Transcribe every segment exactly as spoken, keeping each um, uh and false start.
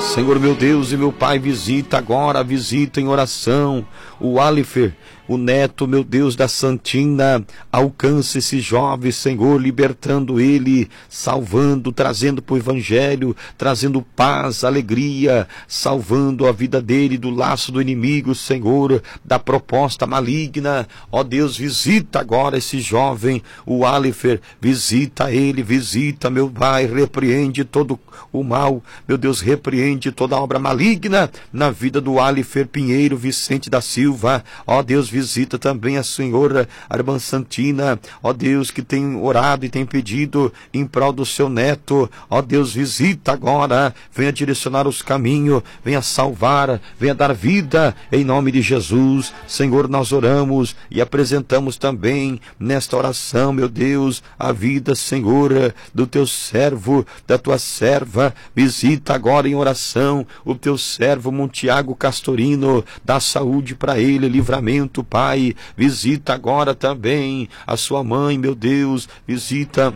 Senhor meu Deus e meu Pai, visita agora, visita em oração o Alifer, o neto, meu Deus, da Santina. Alcance esse jovem, Senhor, libertando ele, salvando, trazendo para o Evangelho, trazendo paz, alegria, salvando a vida dele do laço do inimigo, Senhor, da proposta maligna. Ó Deus, visita agora esse jovem, o Alifer, visita ele, visita, meu Pai, repreende todo o mal, meu Deus, repreende toda obra maligna na vida do Alifer Pinheiro Vicente da Silva. Ó Deus, visita também a senhora, a irmã Santina, ó Deus, que tem orado e tem pedido em prol do seu neto. Ó Deus, visita agora, venha direcionar os caminhos, venha salvar, venha dar vida, em nome de Jesus. Senhor, nós oramos e apresentamos também nesta oração, meu Deus, a vida, Senhor, do teu servo, da tua serva. Visita agora em oração o teu servo Montiago Castorino, dá saúde para ele, livramento, Pai. Visita agora também a sua mãe, meu Deus, visita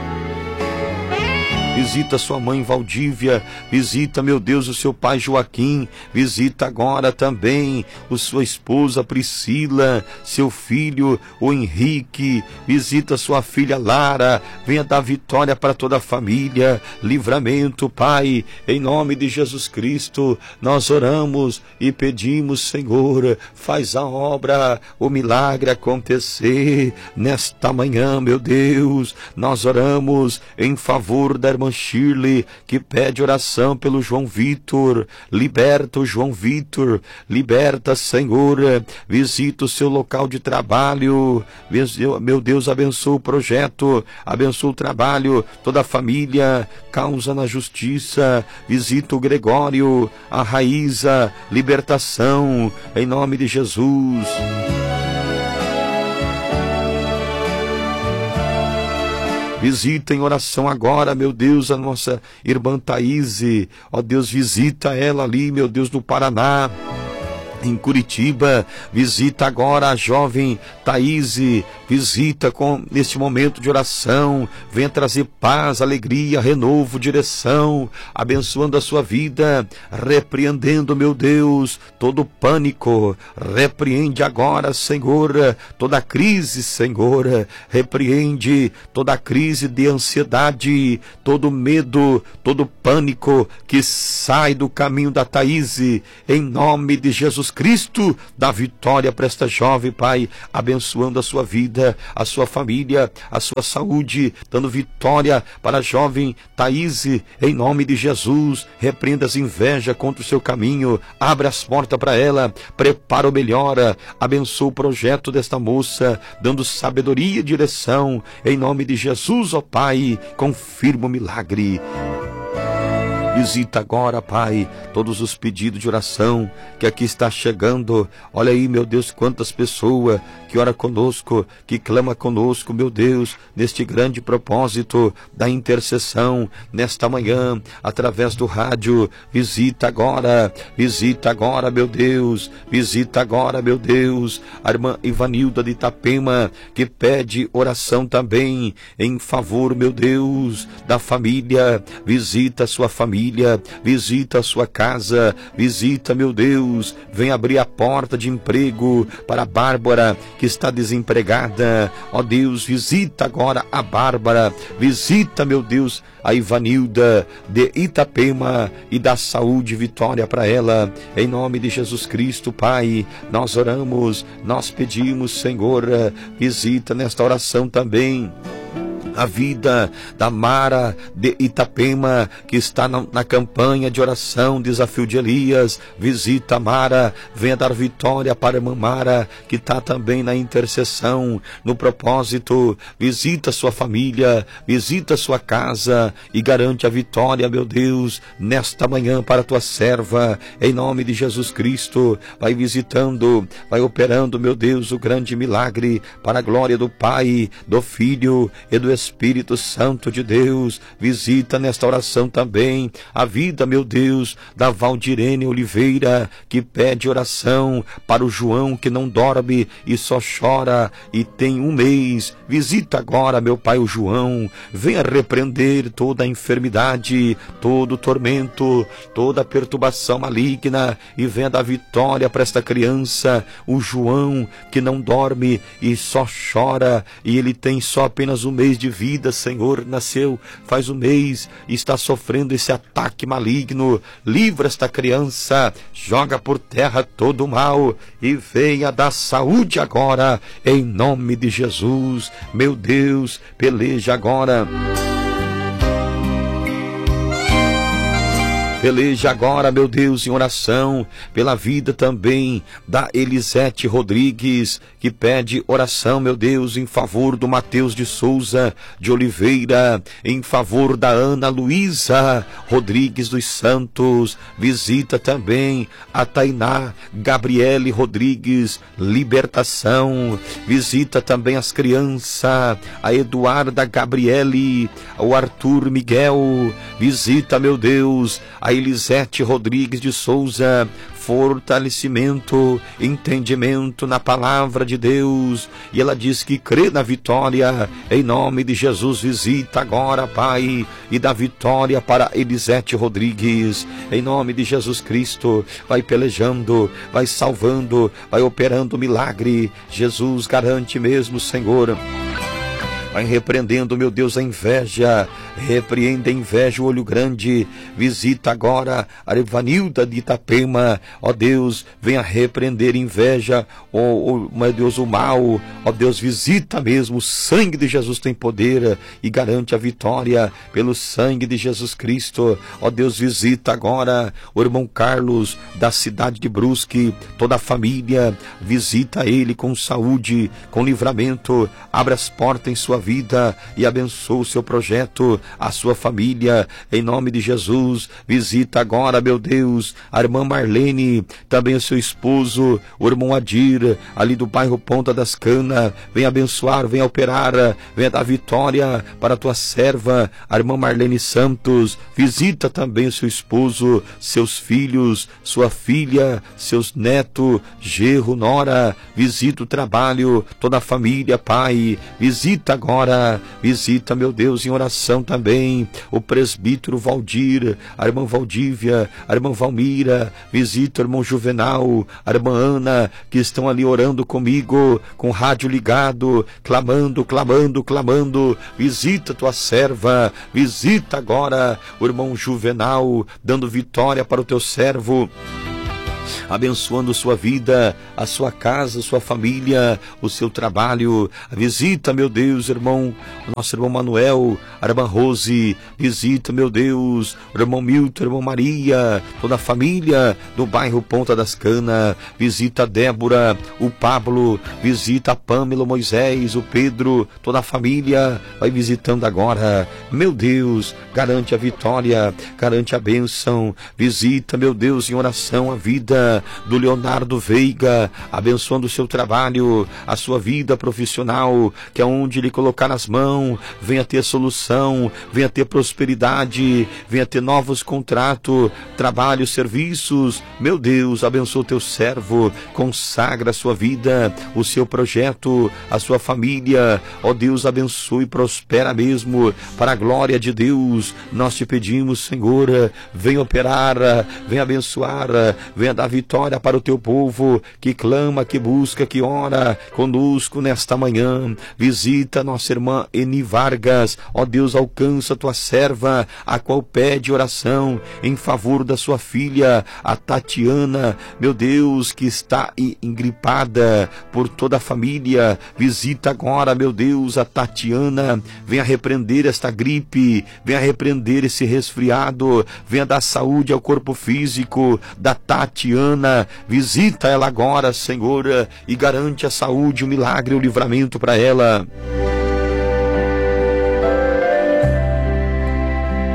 Visita sua mãe Valdívia, visita, meu Deus, o seu pai Joaquim, visita agora também a sua esposa Priscila, seu filho, o Henrique, visita sua filha Lara, venha dar vitória para toda a família, livramento, Pai, em nome de Jesus Cristo. Nós oramos e pedimos, Senhor, faz a obra, o milagre acontecer nesta manhã, meu Deus. Nós oramos em favor da irmã Shirley, que pede oração pelo João Vitor. Liberta o João Vitor, liberta, Senhor, visita o seu local de trabalho, meu Deus, abençoa o projeto, abençoa o trabalho, toda a família, causa na justiça, visita o Gregório, a Raíza, libertação, em nome de Jesus. Visita em oração agora, meu Deus, a nossa irmã Thaís. Ó Deus, visita ela ali, meu Deus, no Paraná, em Curitiba. Visita agora a jovem Thaís, visita com neste momento de oração, venha trazer paz, alegria, renovo, direção, abençoando a sua vida, repreendendo, meu Deus, todo pânico. Repreende agora, Senhor, toda crise, Senhor, repreende toda crise de ansiedade, todo medo, todo pânico que sai do caminho da Thaís, em nome de Jesus Cristo. Dá vitória para esta jovem, Pai, abençoando a sua vida, a sua família, a sua saúde, dando vitória para a jovem Thaís, em nome de Jesus. Repreenda as invejas contra o seu caminho, abre as portas para ela, prepara o melhor, abençoa o projeto desta moça, dando sabedoria e direção, em nome de Jesus, ó Pai, confirma o milagre. Visita agora, Pai, todos os pedidos de oração que aqui está chegando. Olha aí, meu Deus, quantas pessoas que ora conosco, que clama conosco, meu Deus, neste grande propósito da intercessão, nesta manhã, através do rádio. Visita agora, visita agora, meu Deus, visita agora, meu Deus, a irmã Ivanilda de Itapema, que pede oração também em favor, meu Deus, da família. Visita a sua família, visita a sua casa, visita, meu Deus, vem abrir a porta de emprego para a Bárbara, que está desempregada. Ó Deus, visita agora a Bárbara, visita, meu Deus, a Ivanilda de Itapema e dá saúde e vitória para ela, em nome de Jesus Cristo, Pai. Nós oramos, nós pedimos, Senhor, visita nesta oração também a vida da Mara de Itapema, que está na, na campanha de oração, desafio de Elias. Visita a Mara, venha dar vitória para a irmã Mara, que está também na intercessão, no propósito. Visita a sua família, visita a sua casa e garante a vitória, meu Deus, nesta manhã para a tua serva, em nome de Jesus Cristo. Vai visitando, vai operando, meu Deus, o grande milagre para a glória do Pai, do Filho e do Espírito Espírito Santo de Deus, visita nesta oração também a vida, meu Deus, da Valdirene Oliveira, que pede oração para o João, que não dorme e só chora e tem um mês. Visita agora, meu Pai, o João, venha repreender toda a enfermidade, todo o tormento, toda a perturbação maligna, e venha dar vitória para esta criança, o João, que não dorme e só chora, e ele tem só apenas um mês de vida, Senhor, nasceu faz um mês e está sofrendo esse ataque maligno. Livra esta criança, joga por terra todo o mal e venha dar saúde agora, em nome de Jesus. Meu Deus, peleja agora. Peleja agora, meu Deus, em oração pela vida também da Elisete Rodrigues, que pede oração, meu Deus, em favor do Mateus de Souza de Oliveira, em favor da Ana Luísa Rodrigues dos Santos. Visita também a Tainá Gabriele Rodrigues, libertação. Visita também as crianças, a Eduarda Gabriele, o Arthur Miguel. Visita, meu Deus, a Elisete Rodrigues de Souza, fortalecimento, entendimento na palavra de Deus, e ela diz que crê na vitória, em nome de Jesus. Visita agora, Pai, e dá vitória para Elisete Rodrigues, em nome de Jesus Cristo. Vai pelejando, vai salvando, vai operando milagre. Jesus garante mesmo, Senhor. Vai repreendendo, meu Deus, a inveja. Repreende a inveja, o olho grande. Visita agora a Evanilda de Itapema. Ó Deus, venha repreender inveja, ó, ó, meu Deus, o mal. Ó Deus, visita mesmo. O sangue de Jesus tem poder e garante a vitória pelo sangue de Jesus Cristo. Ó Deus, visita agora o irmão Carlos da cidade de Brusque, toda a família. Visita ele com saúde, com livramento. Abre as portas em sua vida e abençoa o seu projeto, a sua família, em nome de Jesus. Visita agora, meu Deus, a irmã Marlene, também o seu esposo, o irmão Adir, ali do bairro Ponta das Canas. Vem abençoar, vem operar, vem dar vitória para a tua serva, a irmã Marlene Santos. Visita também o seu esposo, seus filhos, sua filha, seus netos, genro, nora. Visita o trabalho, toda a família, Pai. Visita agora Agora, visita, meu Deus, em oração também o presbítero Valdir, a irmã Valdívia, a irmã Valmira. Visita o irmão Juvenal, a irmã Ana, que estão ali orando comigo, com o rádio ligado, clamando, clamando, clamando. Visita tua serva, visita agora o irmão Juvenal, dando vitória para o teu servo, abençoando sua vida, a sua casa, a sua família, o seu trabalho. Visita, meu Deus, irmão, o nosso irmão Manuel, a irmã Rose. Visita, meu Deus, o irmão Milton, o irmão Maria, toda a família do bairro Ponta das Canas. Visita a Débora, o Pablo. Visita a Pâmela, o Moisés, o Pedro, toda a família. Vai visitando agora, meu Deus, garante a vitória, garante a bênção. Visita, meu Deus, em oração a vida do Leonardo Veiga, abençoando o seu trabalho, a sua vida profissional, que aonde ele colocar nas mãos, venha ter solução, venha ter prosperidade, venha ter novos contratos, trabalhos, serviços. Meu Deus, abençoa o teu servo, consagra a sua vida, o seu projeto, a sua família. Ó Deus, abençoe e prospera mesmo, para a glória de Deus. Nós te pedimos, Senhor, venha operar, venha abençoar, venha dar vitória para o teu povo, que clama, que busca, que ora conosco nesta manhã. Visita nossa irmã Eni Vargas. Ó Deus, alcança tua serva, a qual pede oração em favor da sua filha, a Tatiana, meu Deus, que está engripada por toda a família. Visita agora, meu Deus, a Tatiana. Venha repreender esta gripe, venha repreender esse resfriado, venha dar saúde ao corpo físico da Tatiana. Visita ela agora, Senhor, e garante a saúde, o milagre, o livramento para ela.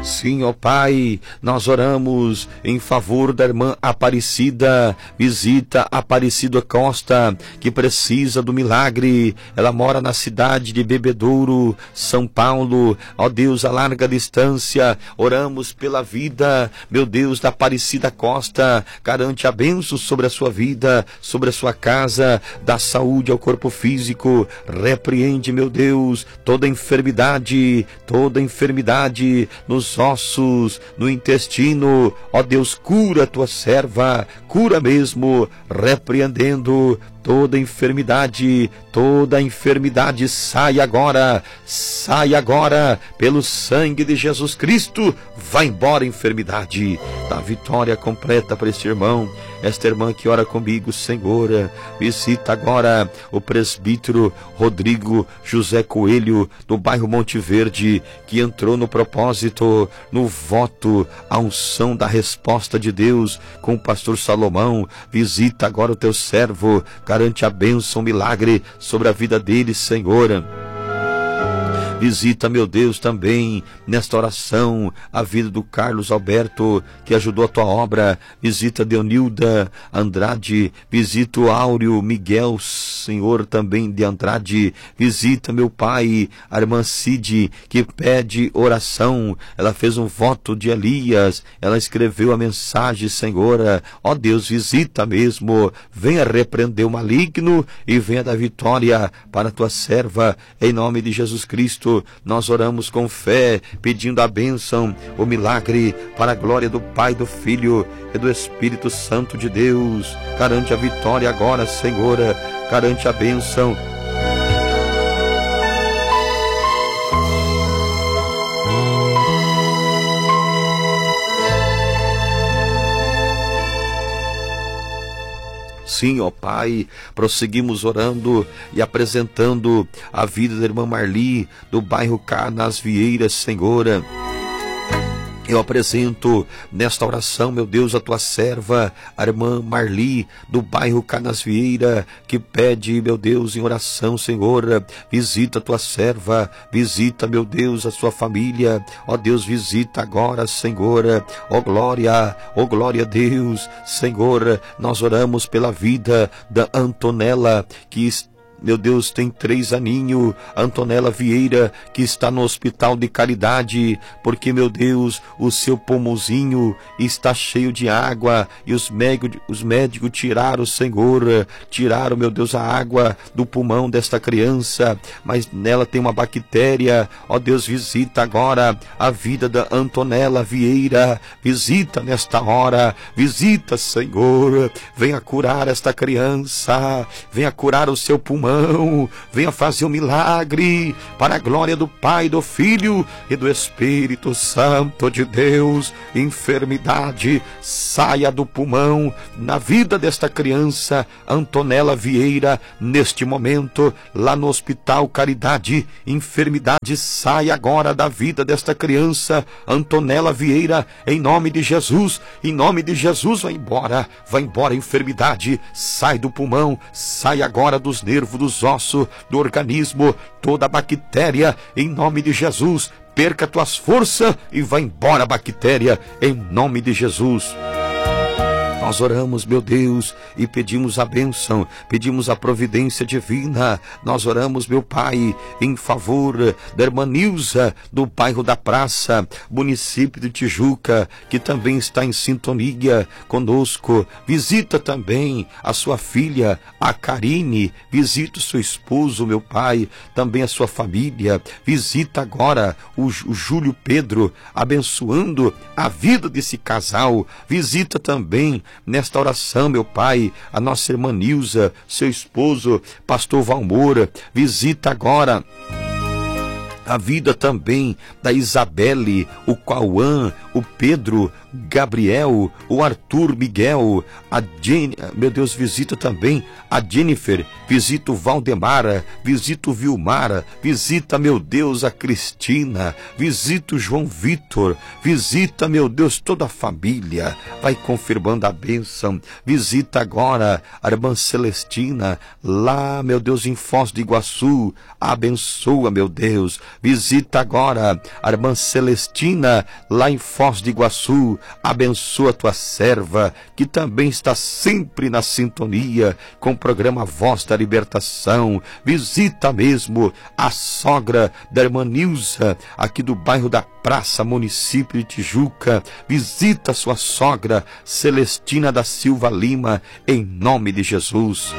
Sim, ó Pai, nós oramos em favor da irmã Aparecida. Visita Aparecida Costa, que precisa do milagre. Ela mora na cidade de Bebedouro, São Paulo. Ó Deus, a larga distância, oramos pela vida, meu Deus, da Aparecida Costa. Garante a bênção sobre a sua vida, sobre a sua casa, dá saúde ao corpo físico. Repreende, meu Deus, toda enfermidade, toda enfermidade nos ossos, no intestino. Ó Deus, cura a tua serva, cura mesmo, repreendendo toda enfermidade, toda enfermidade sai agora, sai agora, pelo sangue de Jesus Cristo, vai embora a enfermidade, dá vitória completa para este irmão, esta irmã que ora comigo, Senhor. Visita agora o presbítero Rodrigo José Coelho, do bairro Monte Verde, que entrou no propósito, no voto, a unção da resposta de Deus com o pastor Salomão. Visita agora o teu servo, garante a bênção, o milagre sobre a vida dele, Senhor. Visita, meu Deus, também nesta oração a vida do Carlos Alberto, que ajudou a tua obra. Visita Deonilda Andrade, visita o Áureo Miguel, Senhor, também de Andrade. Visita, meu Pai, a irmã Cid, que pede oração. Ela fez um voto de Elias, ela escreveu a mensagem, Senhor. Ó Deus, visita mesmo, venha repreender o maligno e venha dar vitória para a tua serva, em nome de Jesus Cristo. Nós oramos com fé, pedindo a bênção, o milagre, para a glória do Pai, do Filho e do Espírito Santo de Deus. Garante a vitória agora, Senhor, garante a bênção. Sim, ó Pai, prosseguimos orando e apresentando a vida da irmã Marli, do bairro Canasvieiras, Senhor. Eu apresento nesta oração, meu Deus, a tua serva, a irmã Marli, do bairro Canasvieira, que pede, meu Deus, em oração, Senhor. Visita a tua serva, visita, meu Deus, a sua família. Ó Deus, visita agora, Senhor. Ó glória, ó glória a Deus, Senhor. Nós oramos pela vida da Antonella, que está, meu Deus, tem três aninhos, Antonella Vieira, que está no hospital de caridade, porque, meu Deus, o seu pulmãozinho está cheio de água, e os médicos, os médicos tiraram, Senhor, tiraram, meu Deus, a água do pulmão desta criança, mas nela tem uma bactéria. Ó Deus, visita agora a vida da Antonella Vieira, visita nesta hora, visita, Senhor, venha curar esta criança, venha curar o seu pulmão, venha fazer um milagre para a glória do Pai, do Filho e do Espírito Santo de Deus. Enfermidade saia do pulmão na vida desta criança Antonella Vieira neste momento, lá no Hospital Caridade. Enfermidade saia agora da vida desta criança Antonella Vieira, em nome de Jesus. Em nome de Jesus, vai embora, vai embora a enfermidade, sai do pulmão, sai agora dos nervos, dos ossos, do organismo, toda a bactéria, em nome de Jesus. Perca tuas forças e vai embora a bactéria, em nome de Jesus. Nós oramos, meu Deus, e pedimos a bênção, pedimos a providência divina. Nós oramos, meu Pai, em favor da irmã Nilza, do bairro da Praça, município de Tijuca, que também está em sintonia conosco. Visita também a sua filha, a Karine, visita o seu esposo, meu Pai, também a sua família. Visita agora o, o Júlio Pedro, abençoando a vida desse casal. Visita também nesta oração, meu Pai, a nossa irmã Nilza, seu esposo, pastor Valmoura. Visita agora a vida também da Isabelle, o Cauã, o Pedro, Gabriel, o Arthur, Miguel, a Jen... meu Deus, visita também a Jennifer, visita o Valdemara, visita o Vilmara, visita, meu Deus, a Cristina, visita o João Vitor, visita, meu Deus, toda a família, vai confirmando a bênção, visita agora a irmã Celestina, lá, meu Deus, em Foz do Iguaçu, abençoa, meu Deus, visita agora a irmã Celestina, lá em Foz do Iguaçu, abençoa a tua serva, que também está sempre na sintonia com o programa Voz da Libertação, visita mesmo a sogra da irmã Nilza, aqui do bairro da Praça, município de Tijuca, visita a sua sogra, Celestina da Silva Lima, em nome de Jesus.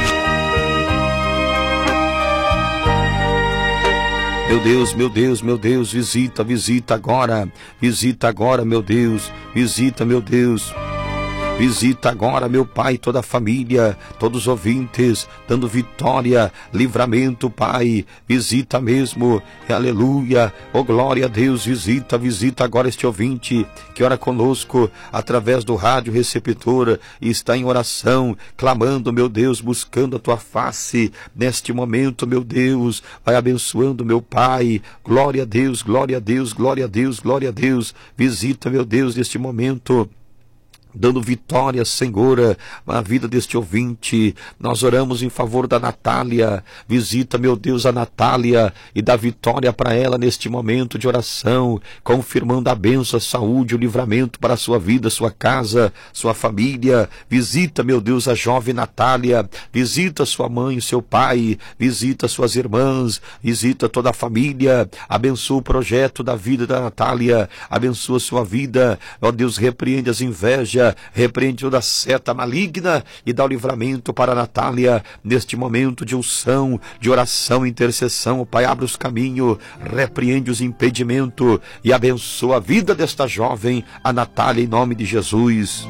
Meu Deus, meu Deus, meu Deus, visita, visita agora, visita agora, meu Deus, visita, meu Deus. Visita agora, meu Pai, toda a família, todos os ouvintes, dando vitória, livramento, Pai. Visita mesmo, aleluia, oh glória a Deus, visita, visita agora este ouvinte que ora conosco através do rádio receptor e está em oração, clamando, meu Deus, buscando a tua face neste momento, meu Deus. Vai abençoando, meu Pai. Glória a Deus, glória a Deus, glória a Deus, glória a Deus. Visita, meu Deus, neste momento, dando vitória, Senhor, na vida deste ouvinte. Nós oramos em favor da Natália. Visita, meu Deus, a Natália e dá vitória para ela neste momento de oração, confirmando a bênção, a saúde, o livramento para a sua vida, sua casa, sua família. Visita, meu Deus, a jovem Natália. Visita sua mãe, seu pai. Visita suas irmãs. Visita toda a família. Abençoa o projeto da vida da Natália. Abençoa sua vida. Ó Deus, repreende as invejas, repreende toda seta maligna e dá o livramento para a Natália neste momento de unção, de oração e intercessão. O Pai, abre os caminhos, repreende os impedimentos e abençoa a vida desta jovem, a Natália, em nome de Jesus.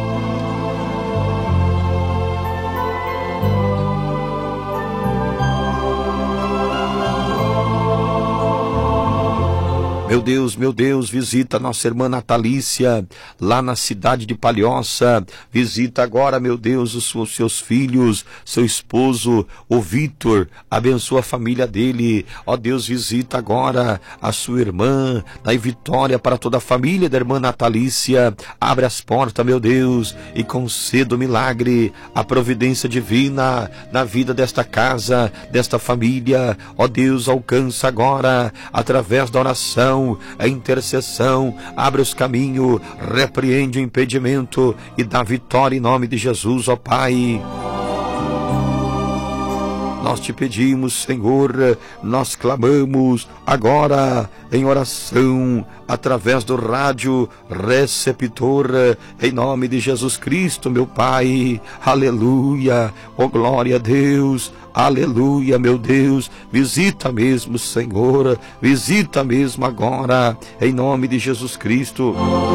Meu Deus, meu Deus, visita a nossa irmã Natalícia, lá na cidade de Palhoça. Visita agora, meu Deus, os seus filhos, seu esposo, o Vitor. Abençoa a família dele. Ó Deus, visita agora a sua irmã, dai vitória para toda a família da irmã Natalícia. Abre as portas, meu Deus, e conceda o milagre, a providência divina na vida desta casa, desta família. Ó Deus, alcança agora, através da oração, a intercessão, abre os caminhos, repreende o impedimento e dá vitória em nome de Jesus, ó Pai. Nós te pedimos, Senhor, nós clamamos agora em oração, através do rádio receptor, em nome de Jesus Cristo, meu Pai. Aleluia, oh glória a Deus. Aleluia, meu Deus, visita mesmo, Senhor, visita mesmo agora, em nome de Jesus Cristo.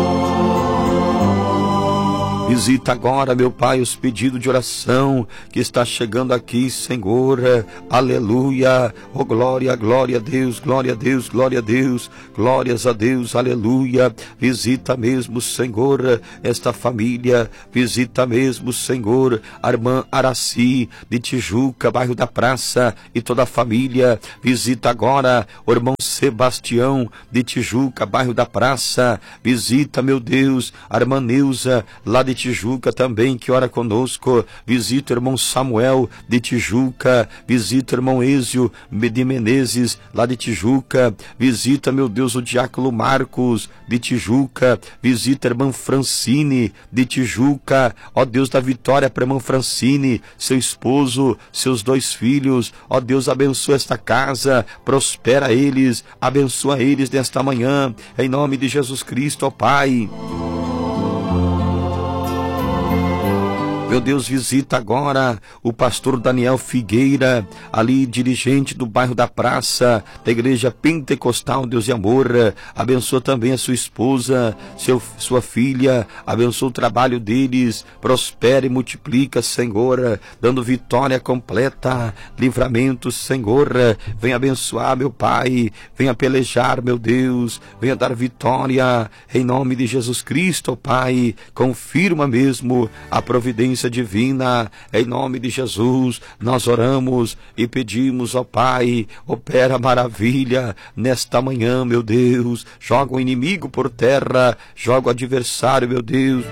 Visita agora, meu Pai, os pedidos de oração que está chegando aqui, Senhor. Aleluia. Oh, glória, glória a Deus, glória a Deus, glória a Deus. Glórias a Deus, aleluia. Visita mesmo, Senhor, esta família. Visita mesmo, Senhor, a irmã Araci, de Tijuca, bairro da Praça, e toda a família. Visita agora o irmão Sebastião, de Tijuca, bairro da Praça. Visita, meu Deus, a irmã Neuza, lá de Tijuca também, que ora conosco. Visita o irmão Samuel, de Tijuca. Visita o irmão Ézio de Menezes, lá de Tijuca. Visita, meu Deus, o diácono Marcos, de Tijuca. Visita a irmã Francine, de Tijuca. Ó Deus, da vitória para a irmã Francine, seu esposo, seus dois filhos. Ó Deus, abençoa esta casa, prospera eles, abençoa eles nesta manhã, em nome de Jesus Cristo, ó Pai. Meu Deus, visita agora o pastor Daniel Figueira, ali dirigente do bairro da Praça, da Igreja Pentecostal Deus e Amor. Abençoa também a sua esposa, seu, sua filha, abençoa o trabalho deles, prospera e multiplica, Senhor, dando vitória completa, livramento, Senhor. Venha abençoar, meu Pai, venha pelejar, meu Deus, venha dar vitória, em nome de Jesus Cristo, Pai. Confirma mesmo a providência divina, em nome de Jesus. Nós oramos e pedimos, ó Pai, opera maravilha nesta manhã, meu Deus. Joga o inimigo por terra, joga o adversário, meu Deus.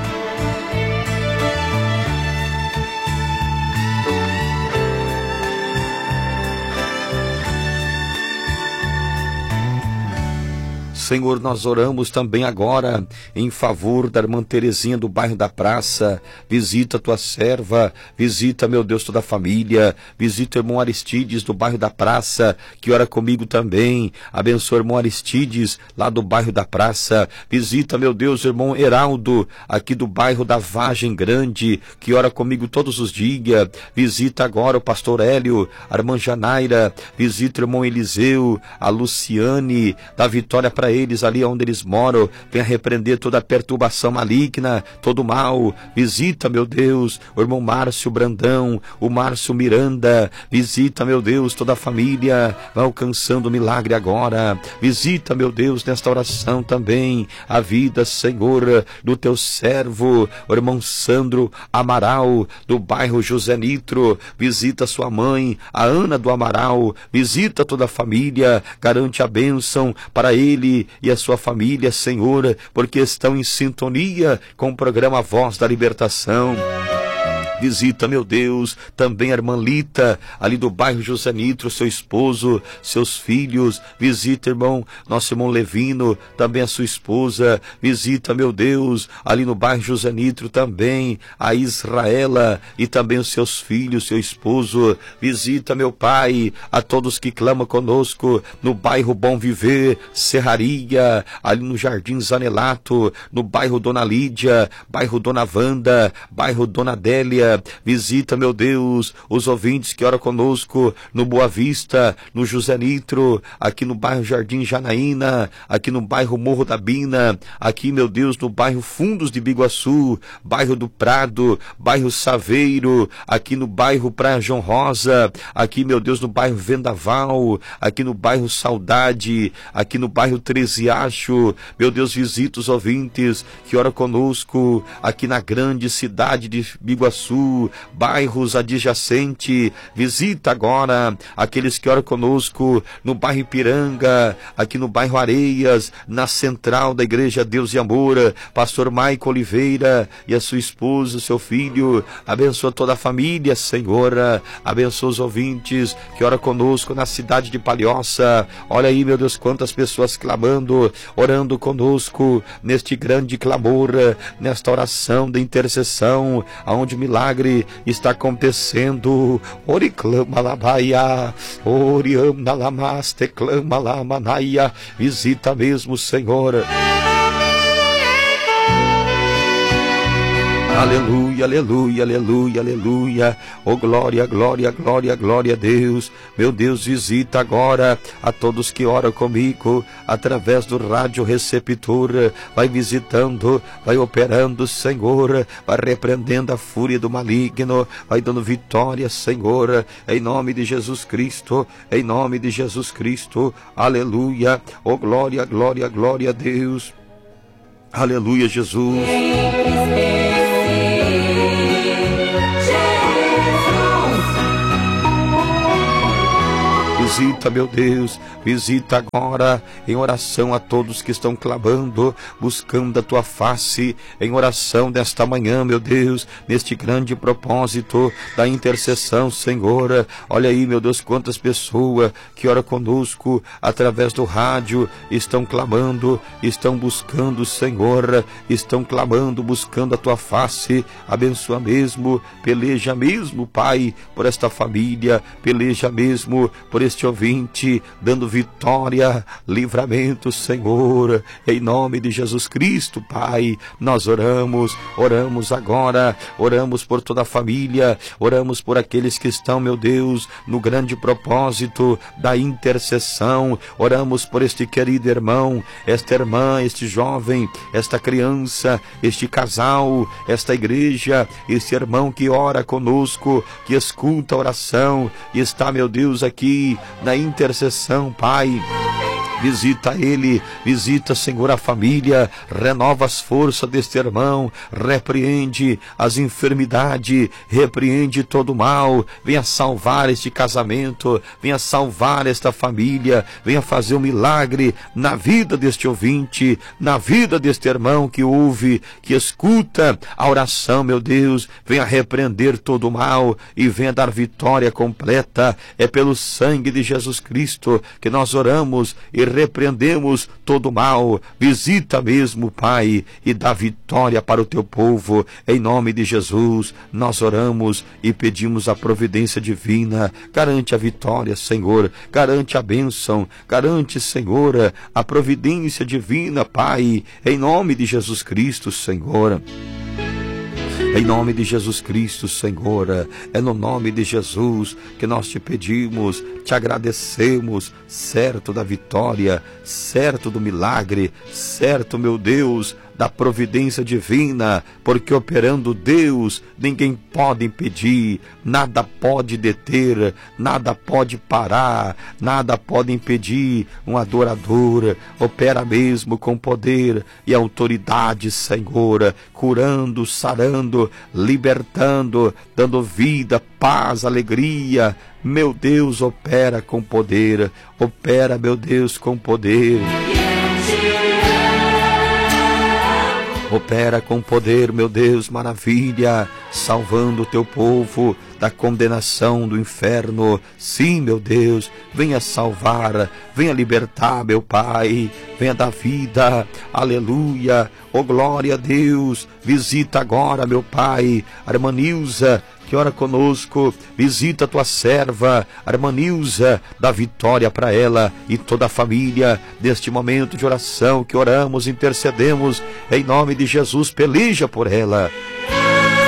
Senhor, nós oramos também agora em favor da irmã Terezinha do bairro da Praça. Visita a tua serva, visita, meu Deus, toda a família, visita o irmão Aristides do bairro da Praça, que ora comigo também. Abençoa o irmão Aristides lá do bairro da Praça. Visita, meu Deus, o irmão Heraldo aqui do bairro da Vargem Grande, que ora comigo todos os dias. Visita agora o pastor Hélio, a irmã Janaira, visita o irmão Eliseu, a Luciane, dá vitória para eles ali onde eles moram. Venha repreender toda perturbação maligna, todo mal. Visita, meu Deus, o irmão Márcio Brandão, o Márcio Miranda. Visita, meu Deus, toda a família. Vai alcançando o milagre agora. Visita, meu Deus, nesta oração também a vida, Senhor, do teu servo, o irmão Sandro Amaral, do bairro José Nitro. Visita sua mãe, a Ana do Amaral. Visita toda a família. Garante a bênção para ele e a sua família, Senhor, porque estão em sintonia com o programa Voz da Libertação. Visita, meu Deus, também a irmã Lita, ali do bairro José Nitro, seu esposo, seus filhos. Visita, irmão, nosso irmão Levino, também a sua esposa. Visita, meu Deus, ali no bairro José Nitro também a Israela e também os seus filhos, seu esposo. Visita, meu Pai, a todos que clamam conosco no bairro Bom Viver, Serraria, ali no Jardim Zanelato, no bairro Dona Lídia, bairro Dona Wanda, bairro Dona Adélia. Visita, meu Deus, os ouvintes que oram conosco no Boa Vista, no José Nitro, aqui no bairro Jardim Janaína, aqui no bairro Morro da Bina, aqui, meu Deus, no bairro Fundos de Biguaçu, bairro do Prado, bairro Saveiro, aqui no bairro Praia João Rosa, aqui, meu Deus, no bairro Vendaval, aqui no bairro Saudade, aqui no bairro Treziacho. Meu Deus, visita os ouvintes que oram conosco aqui na grande cidade de Biguaçu, bairros adjacentes. Visita agora aqueles que oram conosco no bairro Ipiranga, aqui no bairro Areias, na central da Igreja Deus e Amor. Pastor Maico Oliveira e a sua esposa, seu filho. Abençoa toda a família, Senhor. Abençoa os ouvintes que oram conosco na cidade de Palhoça. Olha aí, meu Deus, quantas pessoas clamando, orando conosco neste grande clamor, nesta oração de intercessão, aonde o milagre está acontecendo. Ori clama labaia, ori amna lamaste clama lamanaia. Visita mesmo, Senhor. Aleluia, aleluia, aleluia, aleluia. Oh, glória, glória, glória, glória a Deus. Meu Deus, visita agora a todos que oram comigo através do rádio receptor. Vai visitando, vai operando, Senhor. Vai repreendendo a fúria do maligno. Vai dando vitória, Senhor. Em nome de Jesus Cristo. Em nome de Jesus Cristo. Aleluia. Oh, glória, glória, glória a Deus. Aleluia, Jesus. Visita, meu Deus, visita agora em oração a todos que estão clamando, buscando a tua face, em oração desta manhã, meu Deus, neste grande propósito da intercessão, Senhor. Olha aí, meu Deus, quantas pessoas que oram conosco através do rádio estão clamando, estão buscando, Senhor, estão clamando, buscando a tua face. Abençoa mesmo, peleja mesmo, Pai, por esta família, peleja mesmo por este deste ouvinte, dando vitória, livramento, Senhor, em nome de Jesus Cristo, Pai. Nós oramos, oramos agora, oramos por toda a família, oramos por aqueles que estão, meu Deus, no grande propósito da intercessão, oramos por este querido irmão, esta irmã, este jovem, esta criança, este casal, esta igreja, este irmão que ora conosco, que escuta a oração e está, meu Deus, aqui na intercessão, Pai. Visita ele, visita, Senhor, a família, renova as forças deste irmão, repreende as enfermidades, repreende todo o mal, venha salvar este casamento, venha salvar esta família, venha fazer um milagre na vida deste ouvinte, na vida deste irmão que ouve, que escuta a oração, meu Deus, venha repreender todo o mal e venha dar vitória completa. É pelo sangue de Jesus Cristo que nós oramos e repreendemos todo o mal. Visita mesmo, Pai, e dá vitória para o teu povo. Em nome de Jesus, nós oramos e pedimos a providência divina. Garante a vitória, Senhor. Garante a bênção. Garante, Senhor, a providência divina, Pai. Em nome de Jesus Cristo, Senhor. Em nome de Jesus Cristo, Senhor, é no nome de Jesus que nós te pedimos, te agradecemos, certo da vitória, certo do milagre, certo, meu Deus, da providência divina, porque operando Deus, ninguém pode impedir, nada pode deter, nada pode parar, nada pode impedir um adorador. Opera mesmo com poder e autoridade, Senhor, curando, sarando, libertando, dando vida, paz, alegria. Meu Deus, opera com poder, opera, meu Deus, com poder. Opera com poder, meu Deus, maravilha, salvando o teu povo da condenação do inferno. Sim, meu Deus, venha salvar, venha libertar, meu Pai, venha dar vida, aleluia, oh glória a Deus. Visita agora, meu Pai, a irmã Nilza, que ora conosco, visita a tua serva, a irmã Nilza, dá vitória para ela e toda a família, neste momento de oração que oramos, intercedemos, em nome de Jesus, peleja por ela.